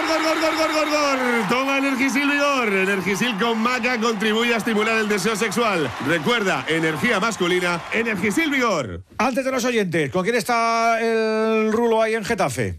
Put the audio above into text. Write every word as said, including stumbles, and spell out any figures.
gor, gor, gor, gor, gor, gor, gor. Toma Energisil Vigor. Energisil con maca contribuye a estimular el deseo sexual. Recuerda, energía masculina, Energisil Vigor. Antes de los oyentes, ¿con quién está el Rulo ahí en Getafe?